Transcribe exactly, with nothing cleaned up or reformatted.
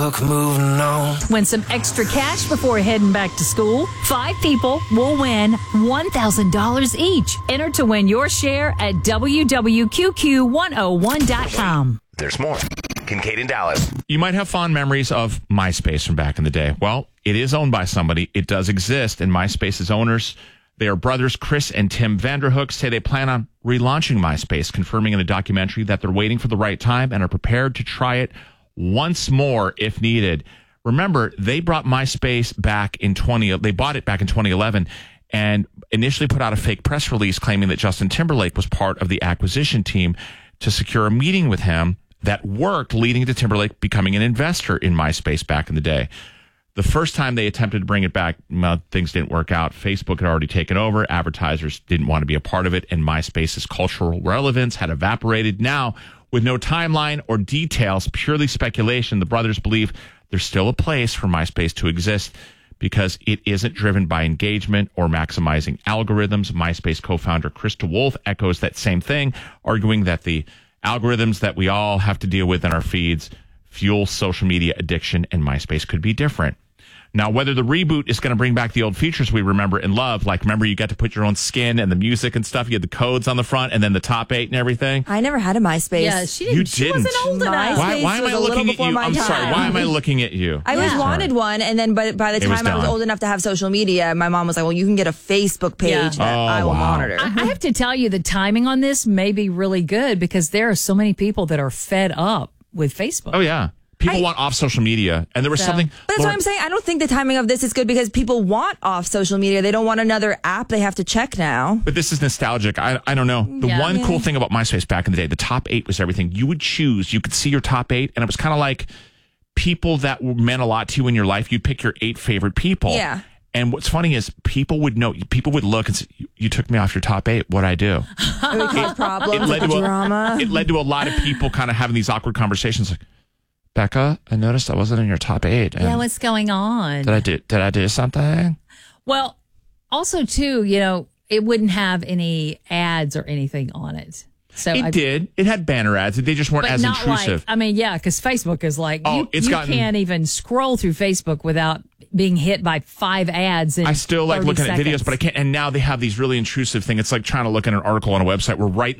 book, moving on. Win some extra cash before heading back to school. Five people will win one thousand dollars each. Enter to win your share at w w q q one oh one dot com. There's more. Kincaid in Dallas. You might have fond memories of MySpace from back in the day. Well, it is owned by somebody. It does exist, and MySpace's owners, they are brothers Chris and Tim Vanderhook, say they plan on relaunching MySpace, confirming in a documentary that they're waiting for the right time and are prepared to try it once more if needed. Remember, they brought MySpace back in twenty. They bought it back in twenty eleven and initially put out a fake press release claiming that Justin Timberlake was part of the acquisition team to secure a meeting with him that worked, leading to Timberlake becoming an investor in MySpace back in the day. The first time they attempted to bring it back, well, things didn't work out. Facebook had already taken over. Advertisers didn't want to be a part of it, and MySpace's cultural relevance had evaporated. Now, with no timeline or details, purely speculation, the brothers believe there's still a place for MySpace to exist because it isn't driven by engagement or maximizing algorithms. MySpace co-founder Chris DeWolf echoes that same thing, arguing that the algorithms that we all have to deal with in our feeds fuel social media addiction, and MySpace could be different. Now, whether the reboot is going to bring back the old features we remember and love, like remember you got to put your own skin and the music and stuff, you had the codes on the front and then the top eight and everything. I never had a MySpace. Yeah, she didn't. You she didn't. wasn't old enough. Why, why am was I a little looking at before you? my I'm sorry. time. Why am I looking at you? I always Yeah. wanted one, and then by, by the It was time I was done. old enough to have social media, my mom was like, well, you can get a Facebook page Yeah. that Oh, I will wow. monitor. I, I have to tell you, the timing on this may be really good because there are so many people that are fed up with Facebook. Oh, yeah. People I- want off social media. And there was So- something. But that's Lauren- what I'm saying. I don't think the timing of this is good because people want off social media. They don't want another app they have to check now. But this is nostalgic. I I don't know. The Yeah. one Yeah. cool thing about MySpace back in the day, the top eight was everything. You would choose. You could see your top eight, and it was kind of like people that meant a lot to you in your life. You'd pick your eight favorite people. Yeah. And what's funny is people would know. People would look and say, "You, you took me off your top eight. What'd I do?" It would cause problems led with the to a, drama. It led to a lot of people kind of having these awkward conversations. Like, Becca, I noticed I wasn't in your top eight. And Yeah, what's going on? did I do? Did I do something? Well, also too, you know, it wouldn't have any ads or anything on it. So It I, did. It had banner ads. They just weren't but as not intrusive. like. I mean, yeah, because Facebook is like Oh, you, it's you gotten- can't even scroll through Facebook without being hit by five ads. In I still like thirty looking seconds. at videos, but I can't. And now they have these really intrusive things. It's like trying to look at an article on a website where right